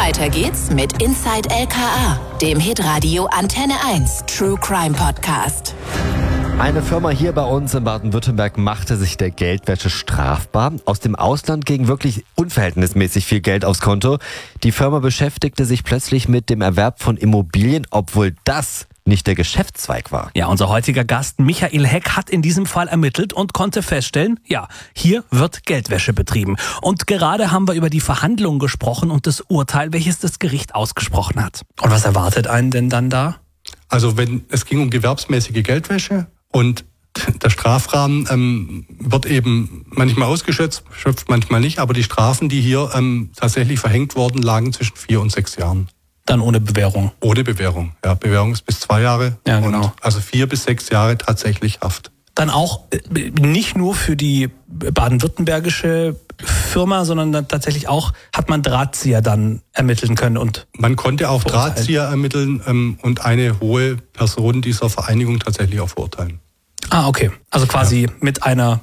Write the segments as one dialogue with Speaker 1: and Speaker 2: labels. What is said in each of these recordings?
Speaker 1: Weiter geht's mit Inside LKA, dem Hitradio Antenne 1 True Crime Podcast.
Speaker 2: Eine Firma hier bei uns in Baden-Württemberg machte sich der Geldwäsche strafbar. Aus dem Ausland ging wirklich unverhältnismäßig viel Geld aufs Konto. Die Firma beschäftigte sich plötzlich mit dem Erwerb von Immobilien, obwohl das nicht der Geschäftszweig war.
Speaker 3: Ja, unser heutiger Gast Michael Heck hat in diesem Fall ermittelt und konnte feststellen, ja, hier wird Geldwäsche betrieben. Und gerade haben wir über die Verhandlungen gesprochen und das Urteil, welches das Gericht ausgesprochen hat. Und was erwartet einen denn dann da?
Speaker 4: Also es ging um gewerbsmäßige Geldwäsche und der Strafrahmen wird eben manchmal ausgeschöpft, manchmal nicht, aber die Strafen, die hier tatsächlich verhängt wurden, lagen zwischen 4 und 6 Jahren.
Speaker 3: Dann ohne Bewährung?
Speaker 4: Ohne Bewährung, ja. Bewährung ist bis 2 Jahre.
Speaker 3: Ja, genau.
Speaker 4: Und also 4 bis 6 Jahre tatsächlich Haft.
Speaker 3: Dann auch nicht nur für die baden-württembergische Firma, sondern dann tatsächlich auch hat man Drahtzieher dann ermitteln können und
Speaker 4: man konnte auch Drahtzieher ermitteln und eine hohe Person dieser Vereinigung tatsächlich auch verurteilen.
Speaker 3: Ah, okay. Also quasi mit einer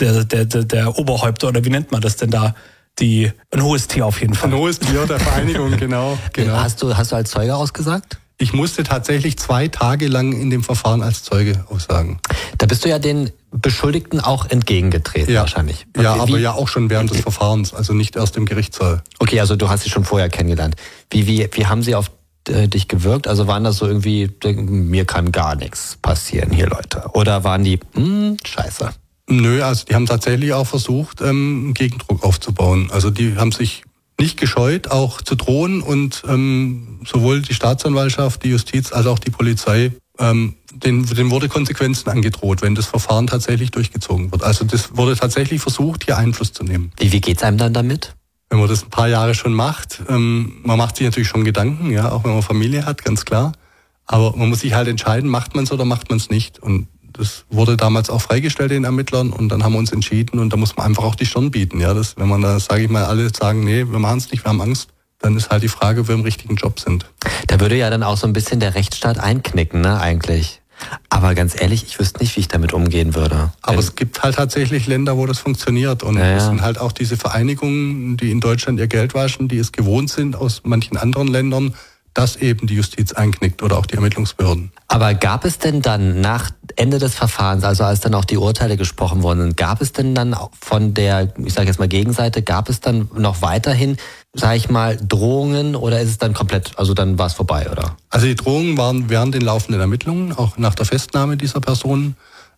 Speaker 3: der Oberhäupter, oder wie nennt man das denn da? Ein hohes Tier auf jeden Fall.
Speaker 4: Ein hohes Tier der Vereinigung, genau.
Speaker 2: Hast du als Zeuge ausgesagt?
Speaker 4: Ich musste tatsächlich 2 Tage lang in dem Verfahren als Zeuge aussagen.
Speaker 2: Da bist du ja den Beschuldigten auch entgegengetreten wahrscheinlich.
Speaker 4: Ja, aber ja auch schon während des Verfahrens, also nicht erst im Gerichtssaal.
Speaker 2: Okay, also du hast sie schon vorher kennengelernt. Wie haben sie auf dich gewirkt? Also waren das so irgendwie, mir kann gar nichts passieren hier, Leute? Oder waren die, scheiße?
Speaker 4: Nö, also die haben tatsächlich auch versucht, Gegendruck aufzubauen. Also die haben sich nicht gescheut, auch zu drohen und sowohl die Staatsanwaltschaft, die Justiz als auch die Polizei, denen wurde Konsequenzen angedroht, wenn das Verfahren tatsächlich durchgezogen wird. Also das wurde tatsächlich versucht, hier Einfluss zu nehmen.
Speaker 2: Wie geht's einem dann damit?
Speaker 4: Wenn man das ein paar Jahre schon macht, man macht sich natürlich schon Gedanken, ja, auch wenn man Familie hat, ganz klar. Aber man muss sich halt entscheiden, macht man es oder macht man es nicht. Und das wurde damals auch freigestellt den Ermittlern und dann haben wir uns entschieden und da muss man einfach auch die Stirn bieten. Ja, wenn man da, sage ich mal, alle sagen, nee, wir machen es nicht, wir haben Angst, dann ist halt die Frage, ob wir im richtigen Job sind.
Speaker 2: Da würde ja dann auch so ein bisschen der Rechtsstaat einknicken, ne, eigentlich. Aber ganz ehrlich, ich wüsste nicht, wie ich damit umgehen würde.
Speaker 4: Aber es gibt halt tatsächlich Länder, wo das funktioniert und es sind halt auch diese Vereinigungen, die in Deutschland ihr Geld waschen, die es gewohnt sind aus manchen anderen Ländern, dass eben die Justiz einknickt oder auch die Ermittlungsbehörden.
Speaker 2: Aber gab es denn dann nach Ende des Verfahrens, also als dann auch die Urteile gesprochen worden sind, gab es denn dann von der, ich sage jetzt mal Gegenseite, gab es dann noch weiterhin, sage ich mal, Drohungen oder ist es dann komplett, also dann war es vorbei, oder?
Speaker 4: Also die Drohungen waren während den laufenden Ermittlungen, auch nach der Festnahme dieser Personen,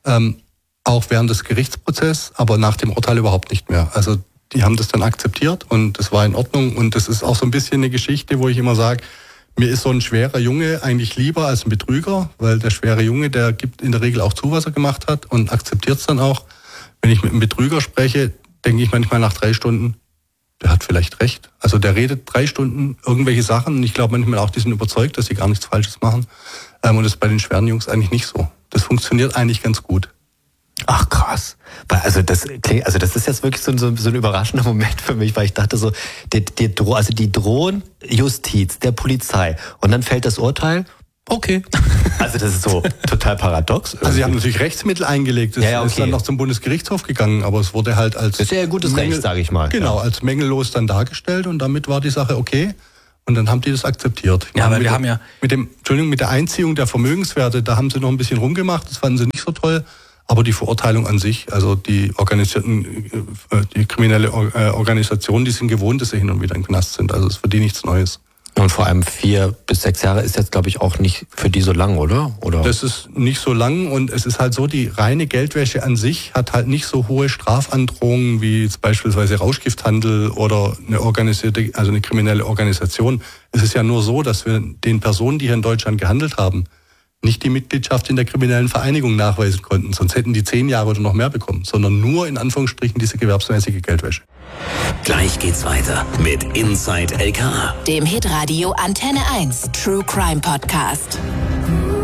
Speaker 4: auch während des Gerichtsprozesses, aber nach dem Urteil überhaupt nicht mehr. Also die haben das dann akzeptiert und das war in Ordnung und das ist auch so ein bisschen eine Geschichte, wo ich immer sage, mir ist so ein schwerer Junge eigentlich lieber als ein Betrüger, weil der schwere Junge, der gibt in der Regel auch zu, was er gemacht hat und akzeptiert es dann auch. Wenn ich mit einem Betrüger spreche, denke ich manchmal nach 3 Stunden, der hat vielleicht recht. Also der redet 3 Stunden irgendwelche Sachen und ich glaube manchmal auch, die sind überzeugt, dass sie gar nichts Falsches machen. Und das ist bei den schweren Jungs eigentlich nicht so. Das funktioniert eigentlich ganz gut.
Speaker 2: Ach krass. Also das ist jetzt wirklich so ein überraschender Moment für mich, weil ich dachte so, die drohen Justiz, der Polizei und dann fällt das Urteil, okay. Also das ist so total paradox. Irgendwie.
Speaker 4: Also sie haben natürlich Rechtsmittel eingelegt, es ist dann noch zum Bundesgerichtshof gegangen, aber es wurde halt als...
Speaker 2: Das ist ja ein gutes Recht, sage ich mal.
Speaker 4: Genau, als mängellos dann dargestellt und damit war die Sache okay. Und dann haben die das akzeptiert.
Speaker 3: Ja, aber wir haben ja...
Speaker 4: Mit der Einziehung der Vermögenswerte, da haben sie noch ein bisschen rumgemacht, das fanden sie nicht so toll. Aber die Verurteilung an sich, also die kriminelle Organisation, die sind gewohnt, dass sie hin und wieder im Knast sind. Also es ist für die nichts Neues.
Speaker 2: Und vor allem 4 bis 6 Jahre ist jetzt, glaube ich, auch nicht für die so lang, oder?
Speaker 4: Das ist nicht so lang und es ist halt so, die reine Geldwäsche an sich hat halt nicht so hohe Strafandrohungen wie jetzt beispielsweise Rauschgifthandel oder eine kriminelle Organisation. Es ist ja nur so, dass wir den Personen, die hier in Deutschland gehandelt haben, nicht die Mitgliedschaft in der kriminellen Vereinigung nachweisen konnten, sonst hätten die 10 Jahre oder noch mehr bekommen, sondern nur in Anführungsstrichen diese gewerbsmäßige Geldwäsche.
Speaker 1: Gleich geht's weiter mit Inside LKA, dem Hitradio Antenne 1 True Crime Podcast.